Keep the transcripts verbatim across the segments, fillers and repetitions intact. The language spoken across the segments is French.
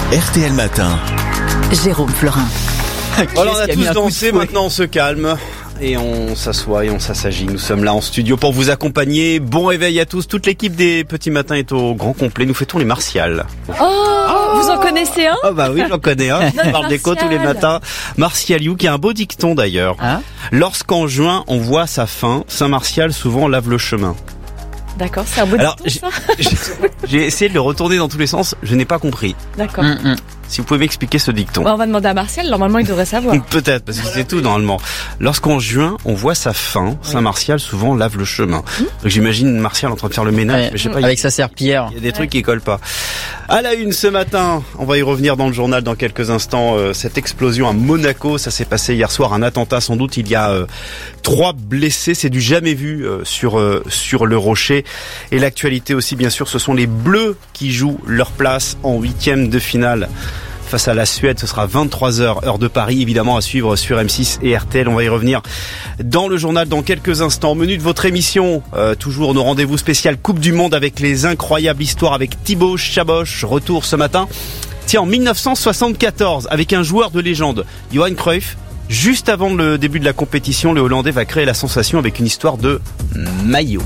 R T L Matin. Jérôme Florin. Voilà, on a tous dansé, maintenant on se calme et on s'assoit et on s'assagit. Nous sommes là en studio pour vous accompagner. Bon réveil à tous. Toute l'équipe des Petits Matins est au grand complet. Nous fêtons les Martials. Oh, oh vous en connaissez un? Oh bah oui, j'en connais un. On parle d'écho tous les matins. Martial You, qui a un beau dicton d'ailleurs. Hein? Lorsqu'en juin on voit sa fin, Saint Martial souvent lave le chemin. D'accord, c'est un beau Alors, dicton, j'ai, ça. j'ai essayé de le retourner dans tous les sens. Je n'ai pas compris. D'accord. Hum, hum. Si vous pouvez m'expliquer ce dicton. Bah, on va demander à Martial, normalement il devrait savoir. Peut-être, parce que c'est tout normalement. Lorsqu'en juin, on voit sa fin, Saint oui. Martial souvent lave le chemin. Mmh. Donc j'imagine Martial en train de faire le ménage. Ouais, mais je sais pas, avec il, sa serpillière. Il y a des ouais. trucs qui collent pas. À la une ce matin, on va y revenir dans le journal dans quelques instants. Euh, cette explosion à Monaco, ça s'est passé hier soir, un attentat sans doute. Il y a euh, trois blessés, c'est du jamais vu euh, sur euh, sur le Rocher. Et l'actualité aussi, bien sûr, ce sont les Bleus qui jouent leur place en huitième de finale. Face à la Suède, ce sera vingt-trois heures, heure de Paris, évidemment à suivre sur M six et R T L. On va y revenir dans le journal dans quelques instants. Au menu de votre émission, euh, toujours nos rendez-vous spécial Coupe du Monde avec les incroyables histoires avec Thibaut Chaboch. Retour ce matin. Tiens, en dix-neuf cent soixante-quatorze, avec un joueur de légende, Johan Cruyff. Juste avant le début de la compétition, le Hollandais va créer la sensation avec une histoire de maillot.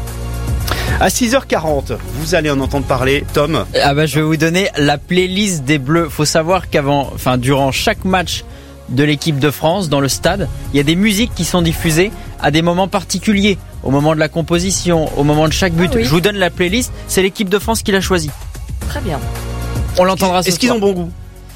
À six heures quarante, vous allez en entendre parler, Tom. Ah bah je vais vous donner la playlist des Bleus. Faut savoir qu'avant, enfin durant chaque match de l'équipe de France dans le stade, il y a des musiques qui sont diffusées à des moments particuliers, au moment de la composition, au moment de chaque but. Ah oui. Je vous donne la playlist, c'est l'équipe de France qui l'a choisie. Très bien. On l'entendra ce Est-ce soir. qu'ils ont bon goût?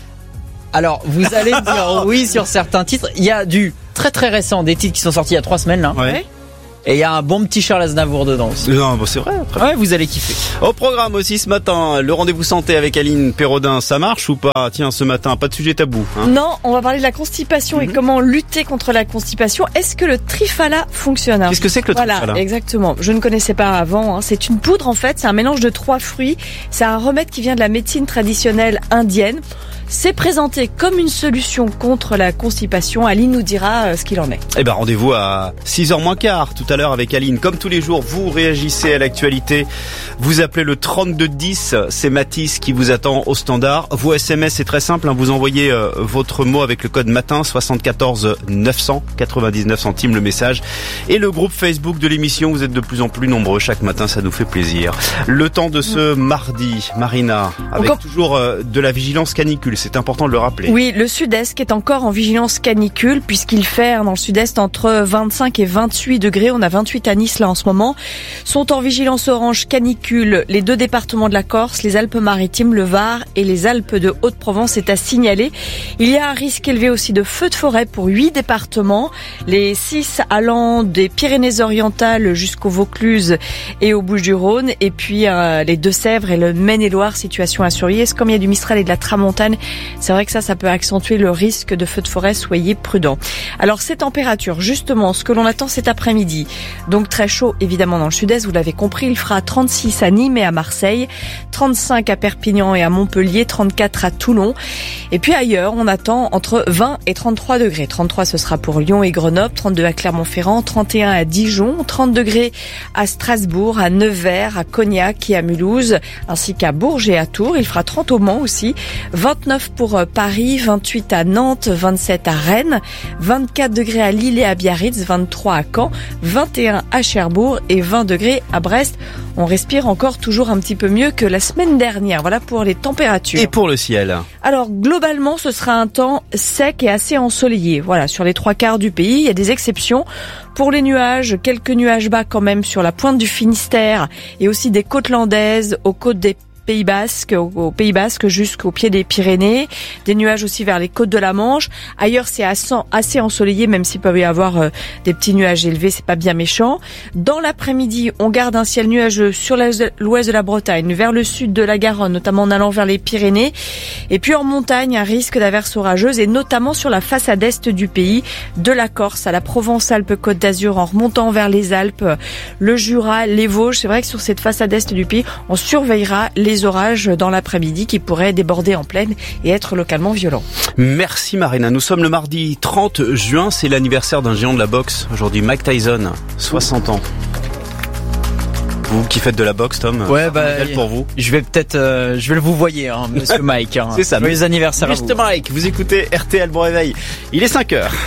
Alors, vous allez me dire oui sur certains titres. Il y a du très très récent, des titres qui sont sortis il y a trois semaines là. Ouais. Et il y a un bon petit Charles Aznavour dedans aussi. Non, bon, c'est vrai. Très ouais, vous allez kiffer. Au programme aussi ce matin, le rendez-vous santé avec Aline Pérodin, ça marche ou pas? Tiens, ce matin, pas de sujet tabou. Hein. Non, on va parler de la constipation mm-hmm. et comment lutter contre la constipation. Est-ce que le Triphala fonctionne? Qu'est-ce que c'est que le voilà, Triphala? Exactement. Je ne connaissais pas avant. Hein. C'est une poudre en fait, c'est un mélange de trois fruits. C'est un remède qui vient de la médecine traditionnelle indienne. C'est présenté comme une solution contre la constipation. Aline nous dira ce qu'il en est. Eh ben, rendez-vous à six heures moins quart tout à l'heure avec Aline. Comme tous les jours, vous réagissez à l'actualité. Vous appelez le trente-deux dix. C'est Mathis qui vous attend au standard. Vos S M S, c'est très simple. Hein, vous envoyez euh, votre mot avec le code matin soixante-quatorze neuf cent quatre-vingt-dix-neuf centimes le message. Et le groupe Facebook de l'émission. Vous êtes de plus en plus nombreux chaque matin. Ça nous fait plaisir. Le temps de ce mardi, Marina, avec Encore... toujours euh, de la vigilance canicule. C'est important de le rappeler. Oui, le sud-est qui est encore en vigilance canicule puisqu'il fait hein, dans le sud-est entre vingt-cinq et vingt-huit degrés. On a vingt-huit à Nice là en ce moment. Sont en vigilance orange canicule les deux départements de la Corse, les Alpes-Maritimes, le Var et les Alpes de Haute-Provence. C'est à signaler. Il y a un risque élevé aussi de feux de forêt pour huit départements. Les six allant des Pyrénées-Orientales jusqu'au Vaucluse et aux Bouches-du-Rhône. Et puis euh, les Deux-Sèvres et le Maine-et-Loire, situation à surveiller. Comme il y a du Mistral et de la Tramontane, c'est vrai que ça, ça peut accentuer le risque de feux de forêt. Soyez prudents. Alors, ces températures, justement, ce que l'on attend cet après-midi. Donc, très chaud, évidemment, dans le sud-est. Vous l'avez compris, il fera trente-six à Nîmes et à Marseille, trente-cinq à Perpignan et à Montpellier, trente-quatre à Toulon. Et puis ailleurs, on attend entre vingt et trente-trois degrés. trente-trois, ce sera pour Lyon et Grenoble, trente-deux à Clermont-Ferrand, trente et un à Dijon, trente degrés à Strasbourg, à Nevers, à Cognac et à Mulhouse, ainsi qu'à Bourges et à Tours. Il fera trente au Mans aussi, vingt-neuf pour Paris, vingt-huit à Nantes, vingt-sept à Rennes, vingt-quatre degrés à Lille et à Biarritz, vingt-trois à Caen, vingt et un à Cherbourg et vingt degrés à Brest. On respire encore toujours un petit peu mieux que la semaine dernière. Voilà pour les températures. Et pour le ciel? Alors, globalement, ce sera un temps sec et assez ensoleillé. Voilà, sur les trois quarts du pays, il y a des exceptions. Pour les nuages, quelques nuages bas quand même sur la pointe du Finistère et aussi des côtes landaises, aux côtes des Pays Basque, au Pays Basque jusqu'au pied des Pyrénées, des nuages aussi vers les côtes de la Manche. Ailleurs, c'est assez ensoleillé, même s'il peut y avoir des petits nuages élevés, c'est pas bien méchant. Dans l'après-midi, on garde un ciel nuageux sur l'ouest de la Bretagne, vers le sud de la Garonne, notamment en allant vers les Pyrénées. Et puis en montagne, un risque d'averses orageuses, et notamment sur la façade est du pays, de la Corse à la Provence-Alpes-Côte d'Azur, en remontant vers les Alpes, le Jura, les Vosges. C'est vrai que sur cette façade est du pays, on surveillera les orages dans l'après-midi qui pourraient déborder en plaine et être localement violents. Merci Marina. Nous sommes le mardi trente juin. C'est l'anniversaire d'un géant de la boxe. Aujourd'hui, Mike Tyson, soixante ans. Vous qui faites de la boxe, Tom. Ouais, bah, pour vous. Je vais peut-être, euh, je vais le vous voyer, hein, monsieur Mike. Hein. C'est ça. Joyeux anniversaire à vous. Juste Mike, vous écoutez R T L, bon réveil. Il est cinq heures.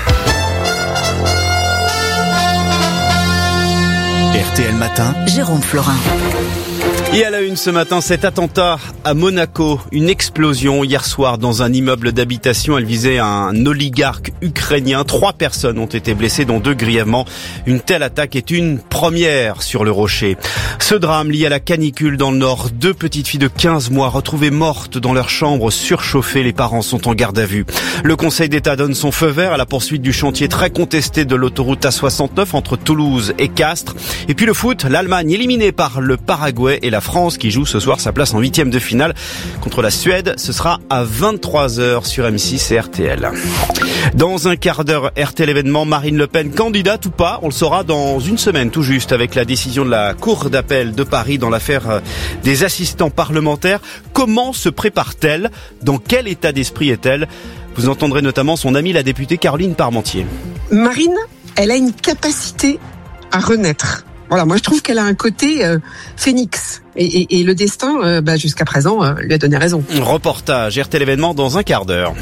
R T L Matin, Jérôme Florin. Et à la une ce matin, cet attentat à Monaco, une explosion hier soir dans un immeuble d'habitation. Elle visait un oligarque ukrainien. Trois personnes ont été blessées, dont deux grièvement. Une telle attaque est une première sur le Rocher. Ce drame lié à la canicule dans le Nord. Deux petites filles de quinze mois retrouvées mortes dans leur chambre surchauffée. Les parents sont en garde à vue. Le Conseil d'État donne son feu vert à la poursuite du chantier très contesté de l'autoroute A soixante-neuf entre Toulouse et Castres. Et puis le foot, l'Allemagne éliminée par le Paraguay et la France qui joue ce soir sa place en huitième de finale contre la Suède. Ce sera à vingt-trois heures sur M six et R T L. Dans un quart d'heure, R T L événement, Marine Le Pen candidate ou pas, on le saura dans une semaine tout juste avec la décision de la Cour d'appel de Paris dans l'affaire des assistants parlementaires. Comment se prépare-t-elle? Dans quel état d'esprit est-elle? Vous entendrez notamment son amie la députée Caroline Parmentier. Marine, elle a une capacité à renaître. Voilà, moi je trouve qu'elle a un côté euh, phénix. Et, et, et le destin, euh, bah, jusqu'à présent, euh, lui a donné raison. Reportage R T L événement dans un quart d'heure.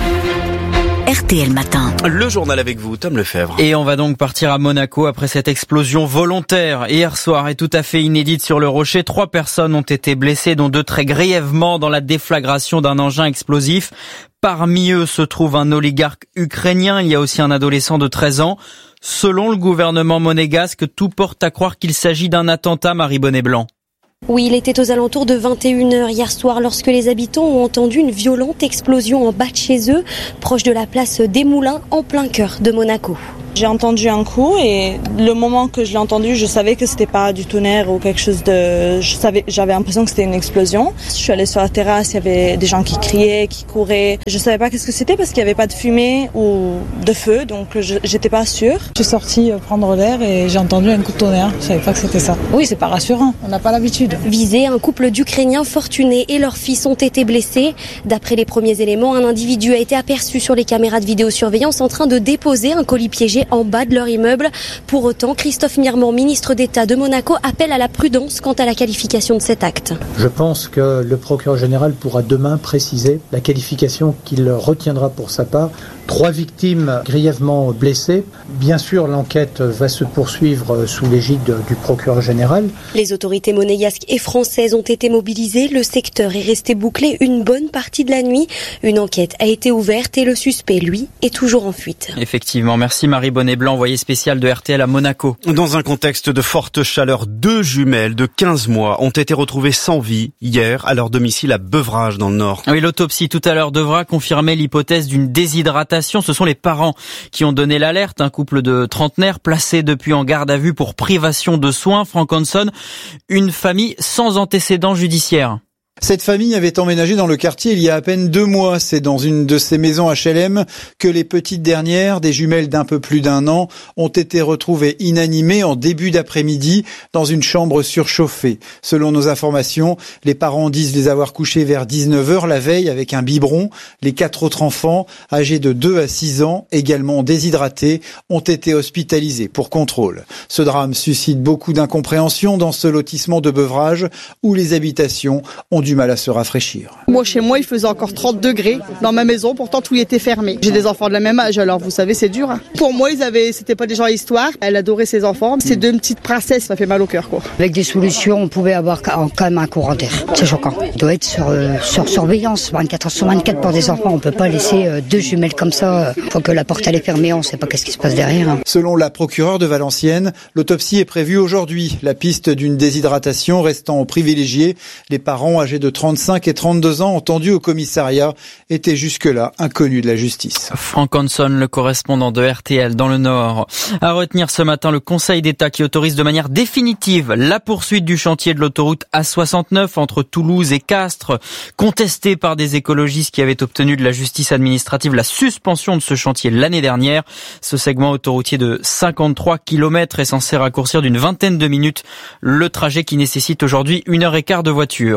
R T L Matin. Le journal avec vous, Tom Lefebvre. Et on va donc partir à Monaco après cette explosion volontaire hier soir et tout à fait inédite sur le Rocher. Trois personnes ont été blessées, dont deux très grièvement dans la déflagration d'un engin explosif. Parmi eux se trouve un oligarque ukrainien. Il y a aussi un adolescent de treize ans. Selon le gouvernement monégasque, tout porte à croire qu'il s'agit d'un attentat, Marie Bonnet-Blanc. Oui, il était aux alentours de vingt et une heures hier soir lorsque les habitants ont entendu une violente explosion en bas de chez eux, proche de la place des Moulins, en plein cœur de Monaco. J'ai entendu un coup et le moment que je l'ai entendu, je savais que c'était pas du tonnerre ou quelque chose de... Je savais, j'avais l'impression que c'était une explosion. Je suis allée sur la terrasse, il y avait des gens qui criaient, qui couraient. Je savais pas qu'est-ce que c'était parce qu'il y avait pas de fumée ou de feu, donc je, j'étais pas sûre. Je suis sortie prendre l'air et j'ai entendu un coup de tonnerre. Je savais pas que c'était ça. Oui, c'est pas rassurant. On n'a pas l'habitude. Visé, un couple d'Ukrainiens fortunés et leurs fils ont été blessés. D'après les premiers éléments, un individu a été aperçu sur les caméras de vidéosurveillance en train de déposer un colis piégé en bas de leur immeuble. Pour autant, Christophe Mirmand, ministre d'État de Monaco, appelle à la prudence quant à la qualification de cet acte. Je pense que le procureur général pourra demain préciser la qualification qu'il retiendra pour sa part. Trois victimes grièvement blessées. Bien sûr, l'enquête va se poursuivre sous l'égide du procureur général. Les autorités monégasques et françaises ont été mobilisées. Le secteur est resté bouclé une bonne partie de la nuit. Une enquête a été ouverte et le suspect, lui, est toujours en fuite. Effectivement, merci Marie Bonnet-Blanc, envoyée spéciale de R T L à Monaco. Dans un contexte de forte chaleur, deux jumelles de quinze mois ont été retrouvées sans vie hier à leur domicile à Beuvrages dans le Nord. Oui, l'autopsie tout à l'heure devra confirmer l'hypothèse d'une déshydratation. Ce sont les parents qui ont donné l'alerte. Un couple de trentenaires placé depuis en garde à vue pour privation de soins. Franck Hanson, une famille sans antécédent judiciaire. Cette famille avait emménagé dans le quartier il y a à peine deux mois. C'est dans une de ces maisons H L M que les petites dernières, des jumelles d'un peu plus d'un an, ont été retrouvées inanimées en début d'après-midi dans une chambre surchauffée. Selon nos informations, les parents disent les avoir couchées vers dix-neuf heures la veille avec un biberon. Les quatre autres enfants, âgés de deux à six ans, également déshydratés, ont été hospitalisés pour contrôle. Ce drame suscite beaucoup d'incompréhension dans ce lotissement de Beuvrages où les habitations ont dû du mal à se rafraîchir. Moi, chez moi, il faisait encore trente degrés dans ma maison, pourtant tout y était fermé. J'ai des enfants de la même âge, alors vous savez, c'est dur. Hein. Pour moi, ils avaient, c'était pas des gens à histoire. Elle adorait ses enfants. Ces deux petites princesses, ça fait mal au cœur, quoi. Avec des solutions, on pouvait avoir quand même un courant d'air. C'est choquant. Il doit être sur, euh, sur surveillance, vingt-quatre heures sur vingt-quatre pour des enfants. On peut pas laisser euh, deux jumelles comme ça. Faut que la porte elle est fermée, on sait pas qu'est-ce qui se passe derrière. Hein. Selon la procureure de Valenciennes, l'autopsie est prévue aujourd'hui. La piste d'une déshydratation restant privilégiée, les parents âgés de trente-cinq et trente-deux ans entendus au commissariat étaient jusque-là inconnus de la justice. Franck Hanson, le correspondant de R T L dans le Nord. À retenir ce matin, le Conseil d'État qui autorise de manière définitive la poursuite du chantier de l'autoroute A soixante-neuf entre Toulouse et Castres, contesté par des écologistes qui avaient obtenu de la justice administrative la suspension de ce chantier l'année dernière. Ce segment autoroutier de cinquante-trois kilomètres est censé raccourcir d'une vingtaine de minutes le trajet qui nécessite aujourd'hui une heure et quart de voiture.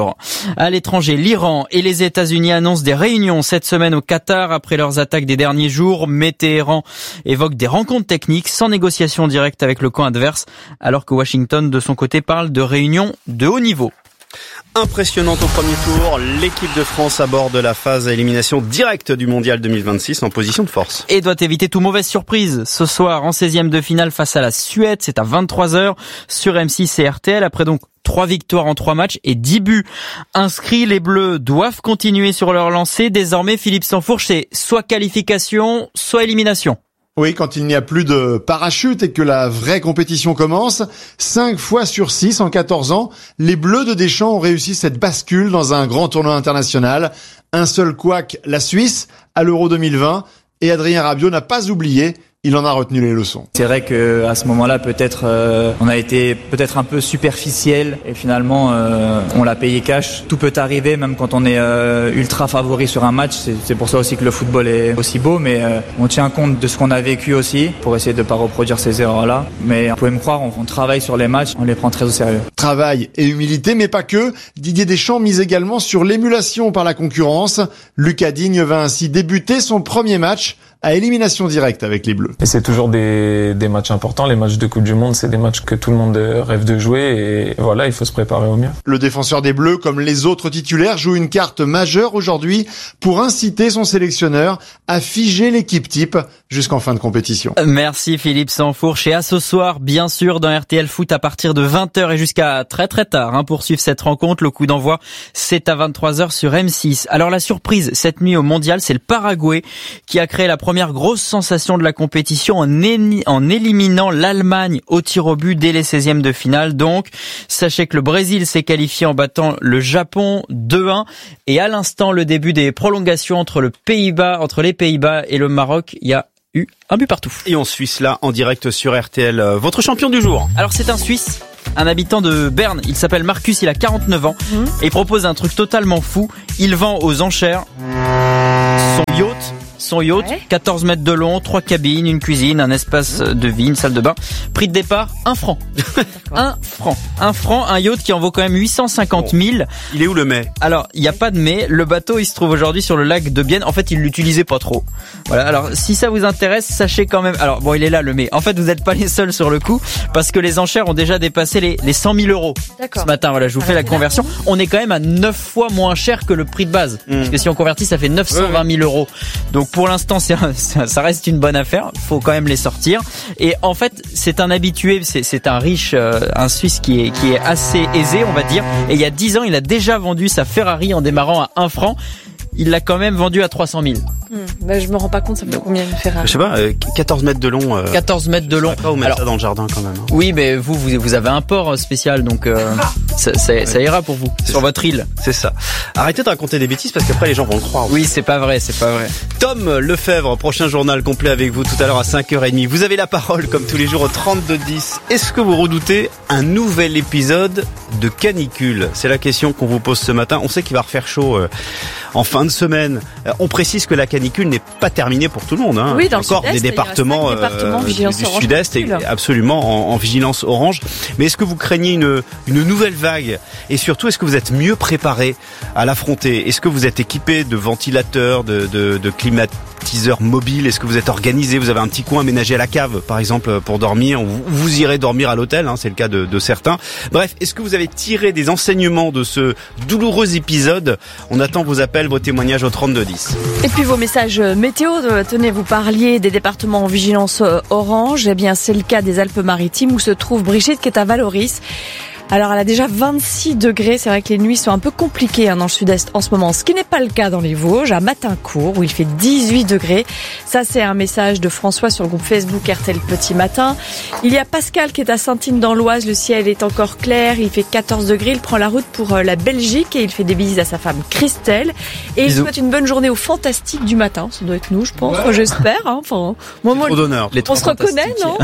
À l'étranger, l'Iran et les États-Unis annoncent des réunions cette semaine au Qatar après leurs attaques des derniers jours. Mais Téhéran évoque des rencontres techniques sans négociation directe avec le camp adverse, alors que Washington, de son côté, parle de réunions de haut niveau. Impressionnante au premier tour, l'équipe de France aborde la phase à élimination directe du mondial deux mille vingt-six en position de force. Et doit éviter toute mauvaise surprise. Ce soir, en seizième de finale face à la Suède, c'est à vingt-trois heures sur M six et R T L. Après donc trois victoires en trois matchs et dix buts inscrits, les Bleus doivent continuer sur leur lancée. Désormais, Philippe Sansfourche, c'est soit qualification, soit élimination. Oui, quand il n'y a plus de parachute et que la vraie compétition commence, cinq fois sur six en quatorze ans, les Bleus de Deschamps ont réussi cette bascule dans un grand tournoi international. Un seul couac, la Suisse, à l'Euro deux mille vingt, et Adrien Rabiot n'a pas oublié. Il en a retenu les leçons. C'est vrai que à ce moment-là, peut-être, euh, on a été peut-être un peu superficiel et finalement, euh, on l'a payé cash. Tout peut arriver, même quand on est euh, ultra favori sur un match. C'est, c'est pour ça aussi que le football est aussi beau, mais euh, on tient compte de ce qu'on a vécu aussi pour essayer de pas reproduire ces erreurs-là. Mais vous pouvez me croire, on, on travaille sur les matchs, on les prend très au sérieux. Travail et humilité, mais pas que. Didier Deschamps mise également sur l'émulation par la concurrence. Lucas Digne va ainsi débuter son premier match à élimination directe avec les Bleus. Et c'est toujours des, des matchs importants. Les matchs de Coupe du Monde, c'est des matchs que tout le monde rêve de jouer. Et voilà, il faut se préparer au mieux. Le défenseur des Bleus, comme les autres titulaires, joue une carte majeure aujourd'hui pour inciter son sélectionneur à figer l'équipe type jusqu'en fin de compétition. Merci Philippe Sansfourche. Et à ce soir, bien sûr, dans R T L Foot à partir de vingt heures et jusqu'à très très tard hein, pour suivre cette rencontre. Le coup d'envoi, c'est à vingt-trois heures sur M six. Alors la surprise cette nuit au Mondial, c'est le Paraguay qui a créé la première Première grosse sensation de la compétition en, éli- en éliminant l'Allemagne au tir au but dès les seizièmes de finale. Donc, sachez que le Brésil s'est qualifié en battant le Japon deux un. Et à l'instant, le début des prolongations entre le Pays-Bas, entre les Pays-Bas et le Maroc, il y a eu un but partout. Et on suit cela en direct sur R T L. Votre champion du jour. Alors, c'est un Suisse. Un habitant de Berne, il s'appelle Marcus, il a quarante-neuf ans mmh. et il propose un truc totalement fou. Il vend aux enchères son yacht. Son yacht, ouais. quatorze mètres de long, trois cabines, une cuisine, un espace de vie, une salle de bain. Prix de départ, un franc. un franc. Un franc, un yacht qui en vaut quand même huit cent cinquante mille. Il est où le mets? Alors, il n'y a pas de mets. Le bateau, il se trouve aujourd'hui sur le lac de Bienne. En fait, il l'utilisait pas trop. Voilà. Alors, si ça vous intéresse, sachez quand même. Alors, bon, il est là, le mets. En fait, vous n'êtes pas les seuls sur le coup parce que les enchères ont déjà dépassé les, les cent mille euros. D'accord. Ce matin, voilà, je vous fais la conversion. On est quand même à neuf fois moins cher que le prix de base. Mmh. Parce que si on convertit, ça fait neuf cent vingt mille euros. Donc, pour l'instant, c'est un, ça reste une bonne affaire. Faut quand même les sortir. Et en fait, c'est un habitué, c'est, c'est un riche, euh, un Suisse qui est, qui est assez aisé, on va dire. Et il y a dix ans, il a déjà vendu sa Ferrari en démarrant à un franc. Il l'a quand même vendu à trois cent mille. Mmh. Bah, je me rends pas compte, ça fait combien une Ferrari? Je sais pas, euh, quatorze mètres de long. Euh, quatorze mètres de long. Pas où mettre Alors, ça dans le jardin quand même. Hein. Oui, mais vous, vous, vous avez un port spécial, donc euh, ça, ça, ouais. ça ira pour vous c'est sur ça. Votre île. C'est ça. Arrêtez de raconter des bêtises parce qu'après les gens vont le croire. Oui, c'est pas vrai, c'est pas vrai. Tom Lefebvre, prochain journal complet avec vous tout à l'heure à cinq heures trente. Vous avez la parole comme tous les jours au trente-deux dix. Est-ce que vous redoutez un nouvel épisode de canicule? C'est la question qu'on vous pose ce matin. On sait qu'il va refaire chaud euh, en fin de semaine. Euh, on précise que la canicule n'est pas terminée pour tout le monde. Hein. Oui, dans encore le des départements, euh, départements du, du sud-est et absolument en, en vigilance orange. Mais est-ce que vous craignez une, une nouvelle vague? Et surtout, est-ce que vous êtes mieux préparé à l'affronter? Est-ce que vous êtes équipé de ventilateurs, de, de, de climatiseurs mobiles? Est-ce que vous êtes organisé? Vous avez un petit coin aménagé à la cave, par exemple, pour dormir? Vous, vous irez dormir à l'hôtel, hein, c'est le cas de, de certains. Bref, est-ce que vous avez tiré des enseignements de ce douloureux épisode? On attend vos appels, vos témoignages au trente-deux dix. Et puis vos messages météo. Tenez, vous parliez des départements en vigilance orange. Eh bien, c'est le cas des Alpes-Maritimes où se trouve Brigitte qui est à Valoris. Alors, elle a déjà vingt-six degrés. C'est vrai que les nuits sont un peu compliquées hein, dans le sud-est en ce moment. Ce qui n'est pas le cas dans les Vosges, à Matincourt, où il fait dix-huit degrés. Ça, c'est un message de François sur le groupe Facebook R T L Petit Matin. Il y a Pascal qui est à Saint-Yves dans l'Oise. Le ciel est encore clair. Il fait quatorze degrés. Il prend la route pour la Belgique et il fait des bises à sa femme Christelle. Et Bisous. Il souhaite une bonne journée au Fantastique du matin. Ça doit être nous, je pense. Ouais. J'espère. Hein. Enfin, moi, moi, d'honneur. Les on se reconnaît, non?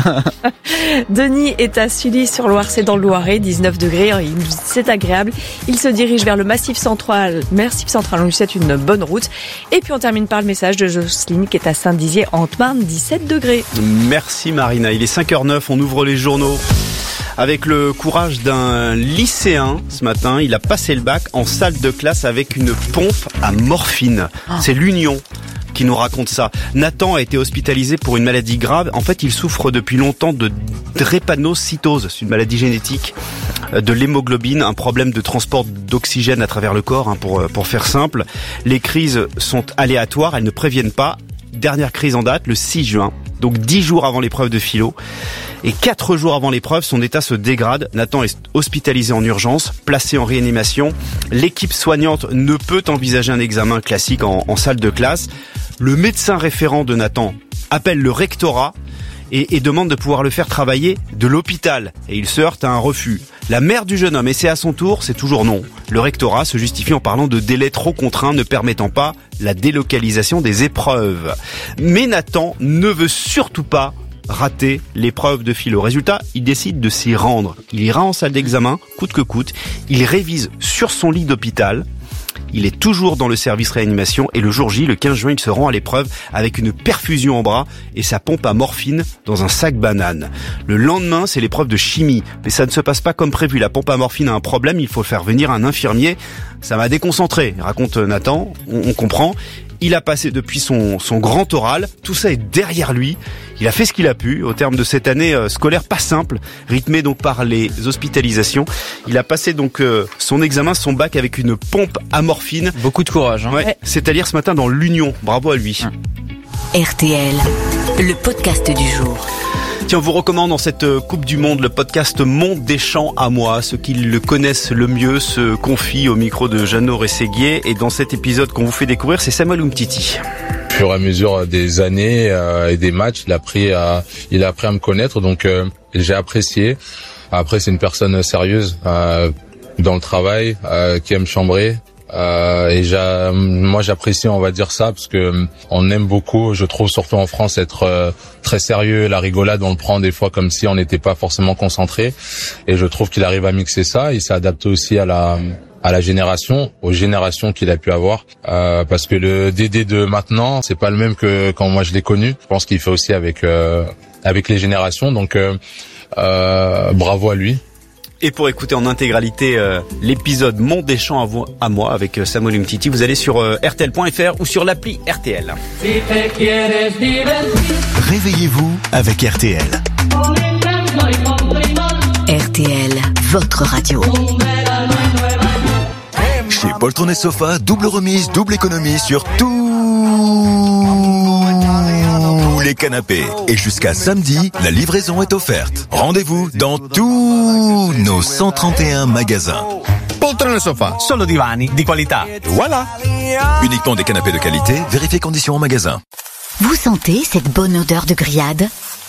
Denis est à Sully sur Loire, c'est dans le Loiret, dix-neuf degrés, c'est agréable. Il se dirige vers le Massif Central. Massif Central, on lui souhaite une bonne route. Et puis on termine par le message de Jocelyne qui est à Saint-Dizier en Haute-Marne, dix-sept degrés. Merci Marina, il est cinq heures zéro neuf, on ouvre les journaux Avec le courage d'un lycéen, ce matin, il a passé le bac en salle de classe avec une pompe à morphine. Oh. C'est l'Union qui nous raconte ça. Nathan a été hospitalisé pour une maladie grave. En fait, il souffre depuis longtemps de drépanocytose. C'est une maladie génétique de l'hémoglobine, un problème de transport d'oxygène à travers le corps, hein, pour, pour faire simple. Les crises sont aléatoires, elles ne préviennent pas. Dernière crise en date, le six juin, donc dix jours avant l'épreuve de philo. Et quatre jours avant l'épreuve, son état se dégrade. Nathan est hospitalisé en urgence, placé en réanimation. L'équipe soignante ne peut envisager un examen classique en, en salle de classe. Le médecin référent de Nathan appelle le rectorat et, et demande de pouvoir le faire travailler de l'hôpital. Et il se heurte à un refus. La mère du jeune homme essaie à son tour, c'est toujours non. Le rectorat se justifie en parlant de délais trop contraints ne permettant pas la délocalisation des épreuves. Mais Nathan ne veut surtout pas rater l'épreuve de philo. Résultat, il décide de s'y rendre. Il ira en salle d'examen, coûte que coûte. Il révise sur son lit d'hôpital. Il est toujours dans le service réanimation et le jour J, le quinze juin, il se rend à l'épreuve avec une perfusion en bras et sa pompe à morphine dans un sac banane. Le lendemain, c'est l'épreuve de chimie, mais ça ne se passe pas comme prévu. La pompe à morphine a un problème, il faut faire venir un infirmier. Ça m'a déconcentré, raconte Nathan, on, on comprend. Il a passé depuis son, son grand oral, tout ça est derrière lui. Il a fait ce qu'il a pu au terme de cette année euh, scolaire pas simple, rythmée donc par les hospitalisations. Il a passé donc euh, son examen, son bac avec une pompe à morphine. Beaucoup de courage. Hein. Ouais, ouais. C'est à lire ce matin dans l'Union. Bravo à lui. R T L, le podcast du jour. Tiens, on vous recommande dans cette Coupe du Monde le podcast Monde des Champs à moi. Ceux qui le connaissent le mieux se confient au micro de Jeannot Rességuier. Et dans cet épisode qu'on vous fait découvrir, c'est Samuel Umtiti. Au fur et à mesure des années euh, et des matchs, il a appris à, il a appris à me connaître. Donc euh, j'ai apprécié. Après, c'est une personne sérieuse euh, dans le travail, euh, qui aime chambrer. Euh, et j'a, moi j'apprécie, on va dire ça, parce que on aime beaucoup, je trouve, surtout en France, être euh, très sérieux. La rigolade, on le prend des fois comme si on n'était pas forcément concentré, et je trouve qu'il arrive à mixer ça. Il s'est adapté aussi à la à la génération, aux générations qu'il a pu avoir, euh, parce que le Dédé de maintenant, c'est pas le même que quand moi je l'ai connu. Je pense qu'il fait aussi avec euh, avec les générations, donc euh, euh, bravo à lui. Et pour écouter en intégralité euh, l'épisode Monde des Champs à, vous, à moi avec euh, Samuel Umtiti, vous allez sur euh, R T L point F R ou sur l'appli R T L. Réveillez-vous avec R T L. R T L, votre radio. Chez Poltron et Sofa, double remise, double économie sur tous les canapés. Et jusqu'à samedi, la livraison est offerte. Rendez-vous dans tous nos cent trente et un magasins. Poltron et Sofa, solo divani di qualità. Voilà. Uniquement des canapés de qualité, vérifiez conditions en magasin. Vous sentez cette bonne odeur de grillade ?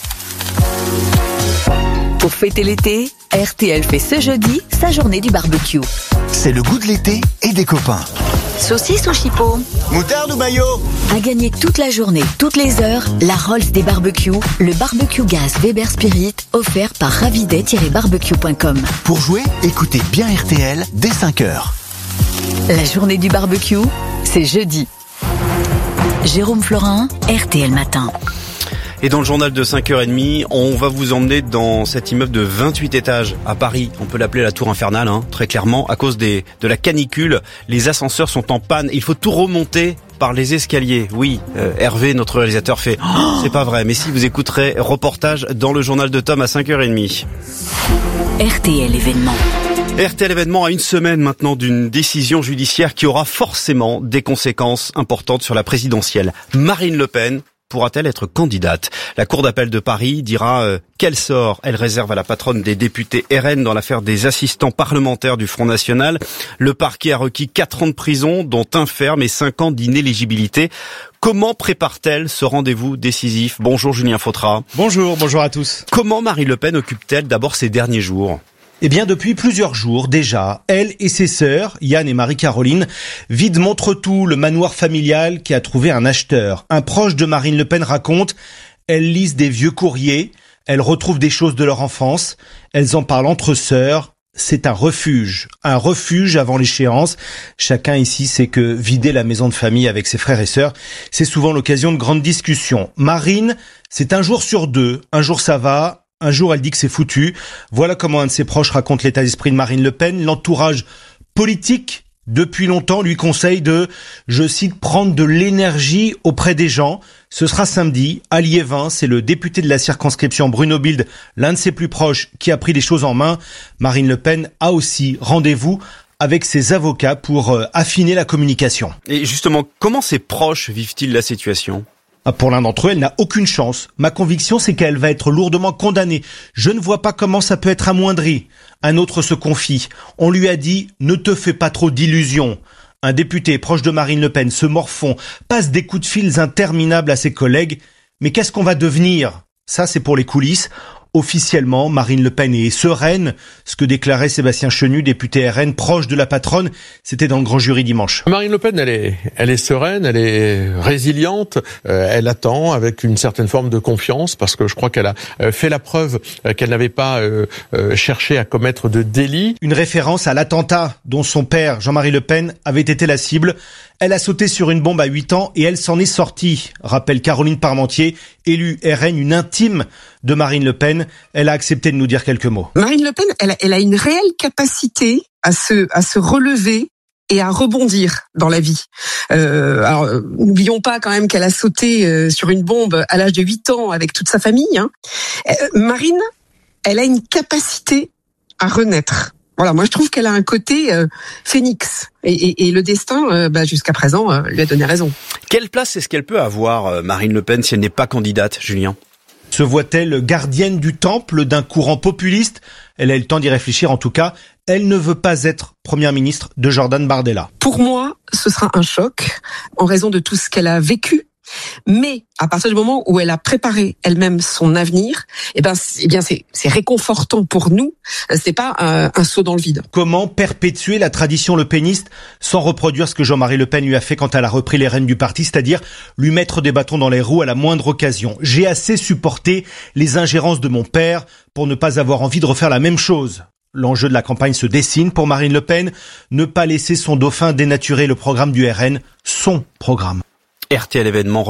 Pour fêter l'été, R T L fait ce jeudi sa journée du barbecue. C'est le goût de l'été et des copains. Saucisse ou chipot ? Moutarde ou mayo ? À gagner toute la journée, toutes les heures, la Rolls des barbecues, le barbecue gaz Weber Spirit, offert par ravidet tiret barbecue point com. Pour jouer, écoutez bien R T L dès cinq heures. La journée du barbecue, c'est jeudi. Jérôme Florin, R T L Matin. Et dans le journal de cinq heures trente, on va vous emmener dans cet immeuble de vingt-huit étages à Paris. On peut l'appeler la tour infernale, hein, très clairement. À cause des, de la canicule, les ascenseurs sont en panne. Il faut tout remonter par les escaliers. Oui, euh, Hervé, notre réalisateur, fait oh, « C'est pas vrai ». Mais si vous écouterez reportage dans le journal de Tom à cinq heures trente. R T L événement. R T L événement à une semaine maintenant d'une décision judiciaire qui aura forcément des conséquences importantes sur la présidentielle. Marine Le Pen pourra-t-elle être candidate ? La Cour d'appel de Paris dira euh, quel sort elle réserve à la patronne des députés R N dans l'affaire des assistants parlementaires du Front National. Le parquet a requis quatre ans de prison, dont un ferme et cinq ans d'inéligibilité. Comment prépare-t-elle ce rendez-vous décisif ? Bonjour Julien Fautra. Bonjour, bonjour à tous. Comment Marine Le Pen occupe-t-elle d'abord ces derniers jours ? Eh bien, depuis plusieurs jours déjà, elle et ses sœurs, Yann et Marie-Caroline, vident Montretout, le manoir familial qui a trouvé un acheteur. Un proche de Marine Le Pen raconte, elles lisent des vieux courriers, elles retrouvent des choses de leur enfance, elles en parlent entre sœurs. C'est un refuge, un refuge avant l'échéance. Chacun ici sait que vider la maison de famille avec ses frères et sœurs, c'est souvent l'occasion de grandes discussions. Marine, c'est un jour sur deux. Un jour ça va, Un jour, elle dit que c'est foutu. Voilà comment un de ses proches raconte l'état d'esprit de Marine Le Pen. L'entourage politique, depuis longtemps, lui conseille de, je cite, prendre de l'énergie auprès des gens. Ce sera samedi, à Liévin, c'est le député de la circonscription Bruno Bilde, l'un de ses plus proches, qui a pris les choses en main. Marine Le Pen a aussi rendez-vous avec ses avocats pour euh, affiner la communication. Et justement, comment ses proches vivent-ils la situation ? Pour l'un d'entre eux, elle n'a aucune chance. Ma conviction, c'est qu'elle va être lourdement condamnée. Je ne vois pas comment ça peut être amoindri. Un autre se confie. On lui a dit « Ne te fais pas trop d'illusions ». Un député proche de Marine Le Pen se morfond, passe des coups de fil interminables à ses collègues. Mais qu'est-ce qu'on va devenir ? Ça, c'est pour les coulisses. Officiellement, Marine Le Pen est sereine. Ce que déclarait Sébastien Chenu, député R N, proche de la patronne, c'était dans le grand jury dimanche. Marine Le Pen, elle est, elle est sereine, elle est résiliente. Euh, elle attend avec une certaine forme de confiance parce que je crois qu'elle a fait la preuve qu'elle n'avait pas euh, euh, cherché à commettre de délit. Une référence à l'attentat dont son père, Jean-Marie Le Pen, avait été la cible. Elle a sauté sur une bombe à huit ans et elle s'en est sortie, rappelle Caroline Parmentier, élue R N, une intime de Marine Le Pen. Elle a accepté de nous dire quelques mots. Marine Le Pen, elle, elle a une réelle capacité à se, à se relever et à rebondir dans la vie. Euh, alors, n'oublions pas quand même qu'elle a sauté euh, sur une bombe à l'âge de huit ans avec toute sa famille. Hein. Euh, Marine, elle a une capacité à renaître. Voilà, moi je trouve qu'elle a un côté euh, phénix et, et, et le destin, euh, bah, jusqu'à présent, euh, lui a donné raison. Quelle place est-ce qu'elle peut avoir, euh, Marine Le Pen, si elle n'est pas candidate, Julien ? Se voit-elle gardienne du temple d'un courant populiste ? Elle a eu le temps d'y réfléchir en tout cas. Elle ne veut pas être première ministre de Jordan Bardella. Pour moi, ce sera un choc en raison de tout ce qu'elle a vécu. Mais à partir du moment où elle a préparé elle-même son avenir, eh ben, c'est, eh bien c'est, c'est réconfortant pour nous. C'est pas un, un saut dans le vide. Comment perpétuer la tradition lepéniste sans reproduire ce que Jean-Marie Le Pen lui a fait quand elle a repris les rênes du parti, c'est-à-dire lui mettre des bâtons dans les roues à la moindre occasion. J'ai assez supporté les ingérences de mon père pour ne pas avoir envie de refaire la même chose. L'enjeu de la campagne se dessine pour Marine Le Pen, ne pas laisser son dauphin dénaturer le programme du R N, son programme. R T L événement.